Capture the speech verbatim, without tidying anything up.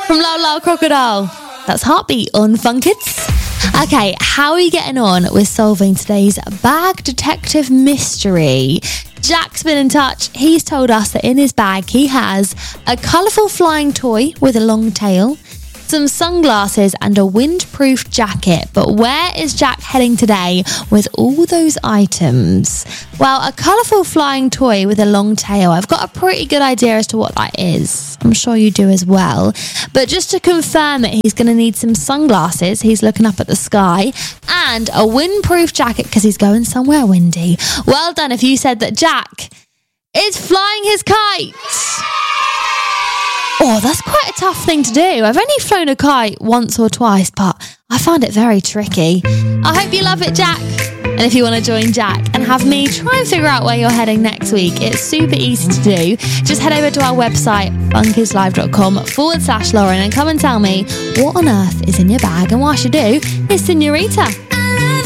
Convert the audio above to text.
from Lol Lol Crocodile. That's Heartbeat on Fun Kids. Okay, how are you getting on with solving today's bag detective mystery? Jack's been in touch. He's told us that in his bag he has a colourful flying toy with a long tail, some sunglasses and a windproof jacket. But where is Jack heading today with all those items? Well, a colourful flying toy with a long tail. I've got a pretty good idea as to what that is. I'm sure you do as well. But just to confirm it, he's going to need some sunglasses. He's looking up at the sky, and a windproof jacket because he's going somewhere windy. Well done if you said that Jack is flying his kite. Oh, that's quite a tough thing to do. I've only flown a kite once or twice, but I found it very tricky. I hope you love it, Jack. And if you want to join Jack and have me try and figure out where you're heading next week, it's super easy to do. Just head over to our website, funkidslive.com forward slash Lauren, and come and tell me what on earth is in your bag. And what I should do is Senorita.